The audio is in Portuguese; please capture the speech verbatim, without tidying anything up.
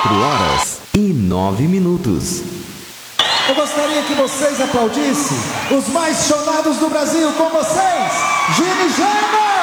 quatro horas e nove minutos. Eu gostaria que vocês aplaudissem os mais chorados do Brasil com vocês, Gini Jaime!